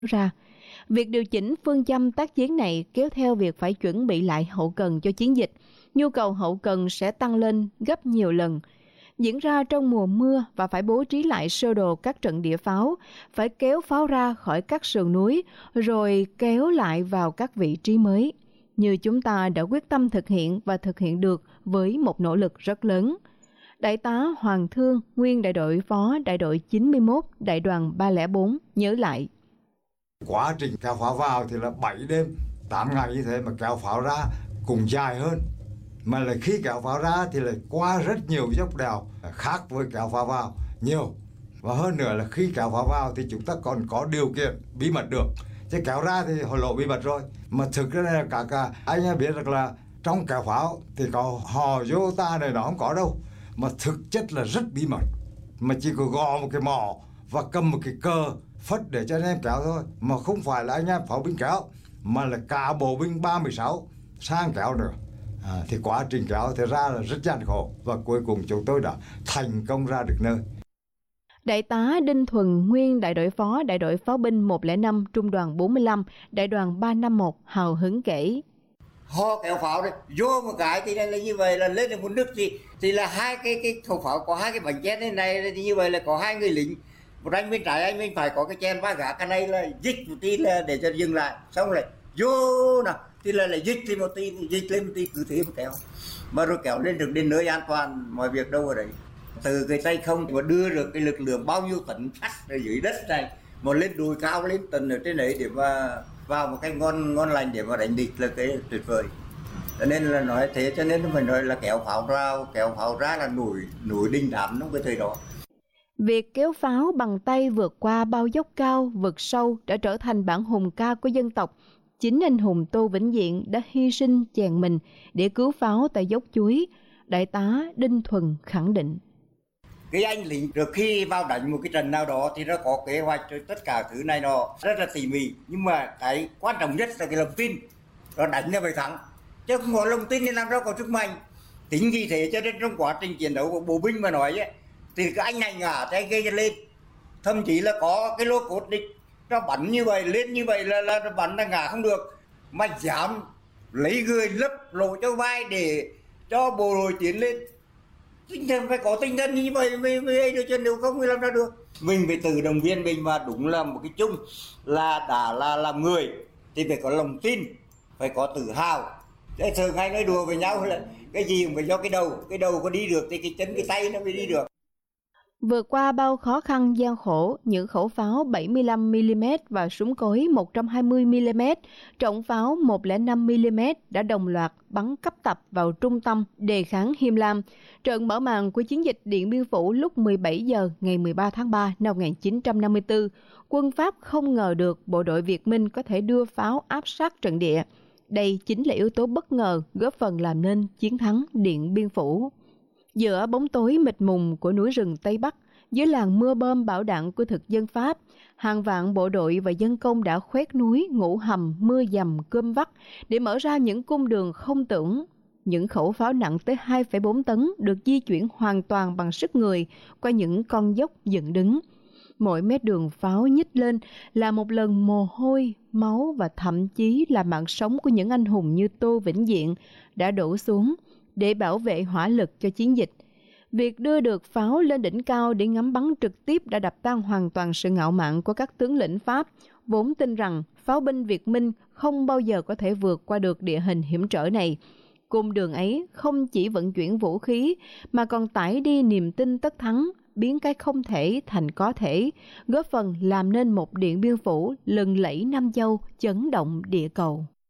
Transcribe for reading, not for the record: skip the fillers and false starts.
ra. Việc điều chỉnh phương châm tác chiến này kéo theo việc phải chuẩn bị lại hậu cần cho chiến dịch. Nhu cầu hậu cần sẽ tăng lên gấp nhiều lần. Diễn ra trong mùa mưa và phải bố trí lại sơ đồ các trận địa pháo, phải kéo pháo ra khỏi các sườn núi, rồi kéo lại vào các vị trí mới. Như chúng ta đã quyết tâm thực hiện và thực hiện được với một nỗ lực rất lớn. Đại tá Hoàng Thương, nguyên đại đội phó đại đội 91, đại đoàn 304, nhớ lại. Quá trình kéo pháo vào thì là 7 đêm, 8 ngày như thế mà kéo pháo ra cũng dài hơn. Mà là khi kéo pháo ra thì lại qua rất nhiều dốc đèo khác với kéo pháo vào nhiều. Và hơn nữa là khi kéo pháo vào thì chúng ta còn có điều kiện bí mật được. Chứ kéo ra thì hồi lộ bí mật rồi. Mà thực ra là cả anh biết được là trong kéo pháo thì có hò vô ta này nó không có đâu. Mà thực chất là rất bí mật. Mà chỉ có gò một cái mỏ và cầm một cái cờ phất để cho anh em kéo thôi. Mà không phải là anh em pháo binh kéo, mà là cả bộ binh 316 sang kéo nữa. Thì quá trình kéo thì ra là rất gian khổ và cuối cùng chúng tôi đã thành công ra được nơi. Đại tá Đinh Thuần, nguyên đại đội phó đại đội pháo binh 105, trung đoàn 45, đại đoàn 351, hào hứng kể. Ho kéo pháo đấy, vô một cái thì là như vậy là lên được một nước thì là hai cái khẩu pháo có hai cái bánh chén thế này thì như vậy là có hai người lính, một anh bên trái anh bên phải có cái chén ba gã, cái này là dích một tí là để cho dừng lại, xong rồi vô nào thì là dích lên một tí, dích lên một tí, cứ thế mà kéo, mà rồi kéo lên được đến nơi an toàn, mọi việc đâu ở đấy. Từ cái tay không mà đưa được cái lực lượng bao nhiêu tấn sắt ở dưới đất này mà lên đồi cao lên tận ở trên đấy để mà vào một cái ngon lành để mà đánh địch là cái tuyệt vời. Cho nên là nói thế, cho nên mình nói là kéo pháo ra là nổi đình đám trong cái thời đó. Việc kéo pháo bằng tay vượt qua bao dốc cao, vực sâu đã trở thành bản hùng ca của dân tộc. Chính anh hùng Tô Vĩnh Diện đã hy sinh chèn mình để cứu pháo tại dốc Chuối. Đại tá Đinh Thuần khẳng định. Cái anh lính trước khi vào đánh một cái trận nào đó thì nó có kế hoạch rồi tất cả thứ này nó rất là tỉ mỉ. Nhưng mà cái quan trọng nhất là cái lòng tin. Nó đánh là phải thắng. Chứ không có lòng tin thì làm sao có sức mạnh. Tính vì thế cho nên trong quá trình chiến đấu của bộ binh mà nói ấy, thì cái anh này ngả tay gây lên. Thậm chí là có cái lô cốt địch nó bắn như vậy, lên như vậy là nó bắn là ngả không được. Mà dám lấy người lấp lộ cho vai để cho bộ đội tiến lên. Tinh thần phải có tinh thần như vậy mới được, chứ nếu không thì làm sao được. Mình phải tự động viên mình, và đúng là một cái chung là đã là làm người thì phải có lòng tin, phải có tự hào. Thế thường hay nói đùa với nhau là cái gì cũng phải do cái đầu có đi được thì cái chân cái tay nó mới đi được. Vượt qua bao khó khăn gian khổ, những khẩu pháo 75mm và súng cối 120mm, trọng pháo 105mm đã đồng loạt bắn cấp tập vào trung tâm đề kháng Him Lam. Trận mở màn của chiến dịch Điện Biên Phủ lúc 17 giờ ngày 13 tháng 3 năm 1954, quân Pháp không ngờ được bộ đội Việt Minh có thể đưa pháo áp sát trận địa. Đây chính là yếu tố bất ngờ góp phần làm nên chiến thắng Điện Biên Phủ. Giữa bóng tối mịt mùng của núi rừng Tây Bắc, dưới làn mưa bom bão đạn của thực dân Pháp, hàng vạn bộ đội và dân công đã khoét núi, ngủ hầm, mưa dầm, cơm vắt để mở ra những cung đường không tưởng. Những khẩu pháo nặng tới 2,4 tấn được di chuyển hoàn toàn bằng sức người qua những con dốc dựng đứng. Mỗi mét đường pháo nhích lên là một lần mồ hôi, máu và thậm chí là mạng sống của những anh hùng như Tô Vĩnh Diện đã đổ xuống để bảo vệ hỏa lực cho chiến dịch. Việc đưa được pháo lên đỉnh cao để ngắm bắn trực tiếp đã đập tan hoàn toàn sự ngạo mạn của các tướng lĩnh Pháp, vốn tin rằng pháo binh Việt Minh không bao giờ có thể vượt qua được địa hình hiểm trở này. Cung đường ấy không chỉ vận chuyển vũ khí mà còn tải đi niềm tin tất thắng, biến cái không thể thành có thể, góp phần làm nên một Điện Biên Phủ lừng lẫy Nam Châu, chấn động địa cầu.